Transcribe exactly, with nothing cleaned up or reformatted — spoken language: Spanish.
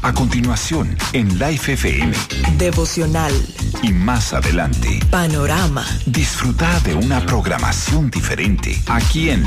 A continuación, en Life F M. Devocional. Y más adelante, Panorama. disfruta de una programación diferente aquí en